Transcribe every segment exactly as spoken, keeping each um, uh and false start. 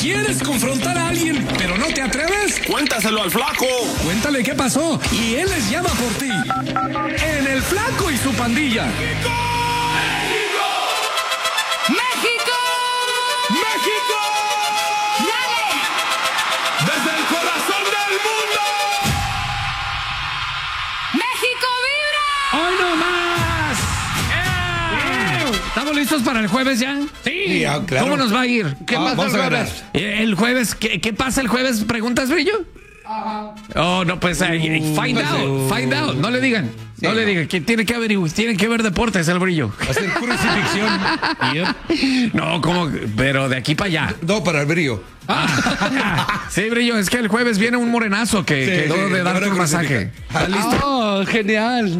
¿Quieres confrontar a alguien, pero no te atreves? Cuéntaselo al Flaco. Cuéntale qué pasó y él les llama por ti. En El Flaco y su pandilla. ¡México! ¡México! ¡México! ¡Dale! ¡Desde el corazón del mundo! ¡México vibra! ¡Hoy no más! ¡Eh! ¿Estamos listos para el jueves ya? Sí, ah, claro. ¿Cómo nos va a ir? ¿Qué Ah, pasa vamos el a ver. jueves? Eh, El jueves, ¿qué, qué pasa el jueves? ¿Preguntas, Brillo? Ajá. Oh, no, pues eh, find pues, out, find out. No le digan, Sí, no le no. digan. Que tiene que averiguar, tiene que ver deportes el Brillo. Va a ser crucifixión. Yep. No, como, pero de aquí para allá. No, para el brillo. Sí, Brillo, es que el jueves viene un morenazo que Sí, quedó sí, de te darte van a un masaje. crucificar. ¿Estás listo? Oh, genial.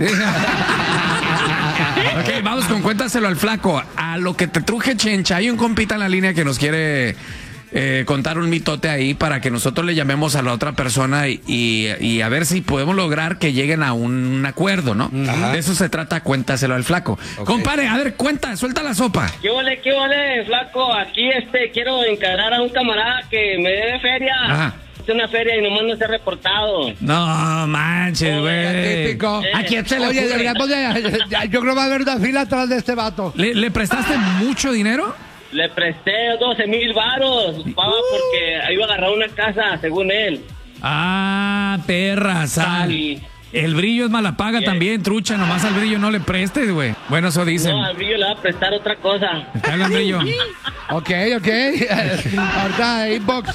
Ok, vamos con cuéntaselo al Flaco. A lo que te truje, Chencha. Hay un compita en la línea que nos quiere eh, contar un mitote ahí para que nosotros le llamemos a la otra persona y, y, y a ver si podemos lograr que lleguen a un acuerdo, ¿no? Ajá. De eso se trata, cuéntaselo al Flaco. Ok. Compadre, a ver, cuenta, suelta la sopa. ¿Qué ole, qué ole, Flaco? Aquí este quiero encargar a un camarada que me debe feria. Ajá. Es una feria y nomás no se ha reportado. No manches, güey. Típico. ¿A quién se le Oye, ocurre? deberíamos de- ya- yo creo que va a haber una fila atrás de este vato. ¿Le, le prestaste mucho dinero? Le presté doce mil varos, pava, porque iba a agarrar una casa, según él. Ah, perra, sal. Y El Brillo es mala paga Bien. también, trucha. Nomás al Brillo no le prestes, güey. Bueno, eso dicen. no, al Brillo le va a prestar otra cosa. ¿Te hablan, Brillo? Ok, ok. Ahorita inbox.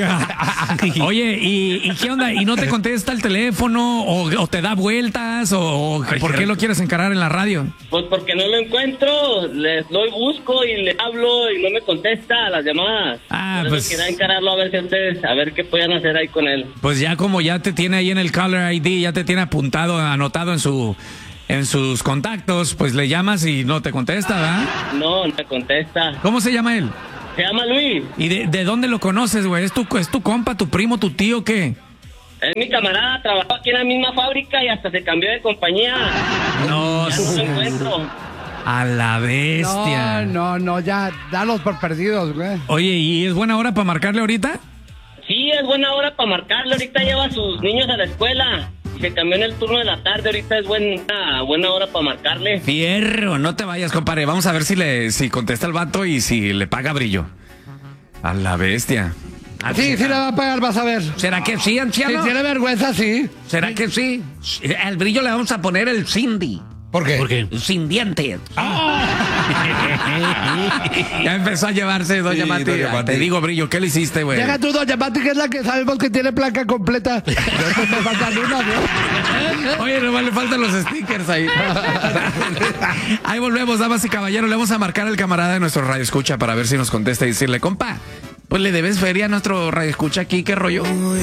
Oye, ¿y, ¿y qué onda? ¿Y no te contesta el teléfono? ¿O, o te da vueltas? ¿O, o por qué lo quieres encarar en la radio? Pues porque no lo encuentro, les doy busco y le hablo y no me contesta a las llamadas. Ah, Por eso pues- quería encararlo a ver si ustedes, a ver qué puedan hacer ahí con él. Pues ya como ya te tiene ahí en el caller I D, ya te tiene apuntado, anotado en su en sus contactos, pues le llamas y no te contesta, ¿verdad? No, no me contesta. ¿Cómo se llama él? Se llama Luis. ¿Y de, de dónde lo conoces, güey? ¿Es tu, ¿Es tu compa, tu primo, tu tío, qué? Es mi camarada, trabajó aquí en la misma fábrica y hasta se cambió de compañía. No, Ya no lo encuentro. a la bestia. No, no, no, ya, dalos por perdidos, güey. Oye, ¿y es buena hora para marcarle ahorita? Sí, es buena hora para marcarle. Ahorita lleva a sus niños a la escuela. Se cambió en el turno de la tarde. Ahorita es buena, buena hora para marcarle. Fierro, no te vayas, compadre. Vamos a ver si le si contesta el vato y si le paga Brillo. A la bestia. Ah, Sí, sí le va a pagar, vas a ver. ¿Será que sí, Si anciano? tiene vergüenza, sí. ¿Será que sí? Al Brillo le vamos a poner el Cindy. ¿Por qué? ¿Por qué? Sin dientes. Ya empezó a llevarse, doña Sí, Mati. doña Mati. Te digo, Brillo, ¿qué le hiciste, güey? Llega tú, doña Mati, que es la que sabemos que tiene placa completa. No me faltan una, ¿no? Oye, nomás le faltan los stickers ahí. Ahí volvemos, damas y caballeros. Le vamos a marcar al camarada de nuestro radio escucha para ver si nos contesta y decirle, compa, pues le debes feria a nuestro radio escucha aquí, ¿qué rollo?